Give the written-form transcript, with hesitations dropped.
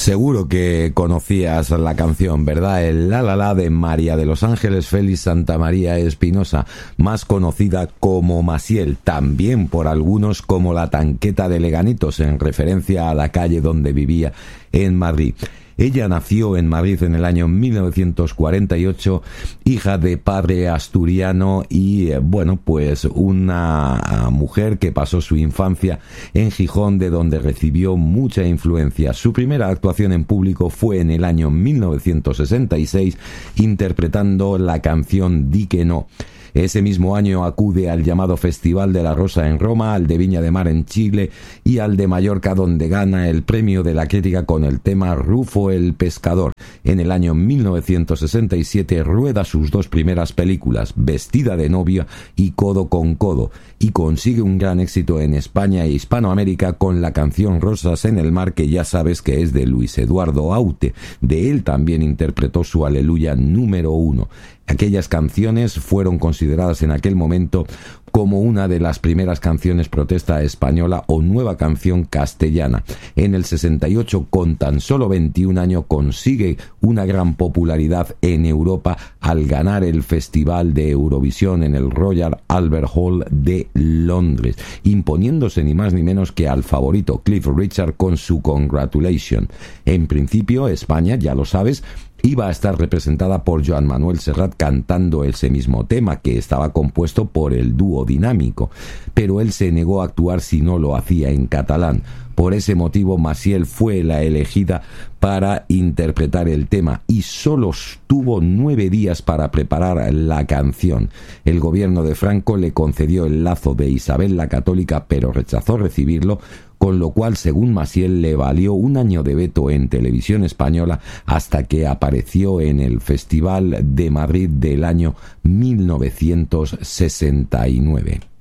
Seguro que conocías la canción, ¿verdad? El La La La de María de los Ángeles Félix Santamaría Espinosa, más conocida como Maciel, también por algunos como la Tanqueta de Leganitos, en referencia a la calle donde vivía en Madrid. Ella nació en Madrid en el año 1948, hija de padre asturiano y, pues una mujer que pasó su infancia en Gijón, de donde recibió mucha influencia. Su primera actuación en público fue en el año 1966, interpretando la canción Di que no. Ese mismo año acude al llamado Festival de la Rosa en Roma, al de Viña de Mar en Chile y al de Mallorca, donde gana el premio de la crítica con el tema Rufo el Pescador. En el año 1967 rueda sus dos primeras películas, Vestida de novia y Codo con codo, y consigue un gran éxito en España e Hispanoamérica con la canción Rosas en el mar, que ya sabes que es de Luis Eduardo Aute. De él también interpretó su Aleluya número 1. Aquellas canciones fueron consideradas en aquel momento como una de las primeras canciones protesta española o nueva canción castellana. En el 68, con tan solo 21 años, consigue una gran popularidad en Europa al ganar el Festival de Eurovisión en el Royal Albert Hall de Londres, imponiéndose ni más ni menos que al favorito Cliff Richard con su Congratulations. En principio, España, ya lo sabes, iba a estar representada por Joan Manuel Serrat cantando ese mismo tema, que estaba compuesto por el dúo Dinámico, pero él se negó a actuar si no lo hacía en catalán. Por ese motivo, Maciel fue la elegida para interpretar el tema y solo tuvo 9 días para preparar la canción. El gobierno de Franco le concedió el lazo de Isabel la Católica, pero rechazó recibirlo, con lo cual, según Maciel, le valió un año de veto en televisión española hasta que apareció en el Festival de Madrid del año 1969.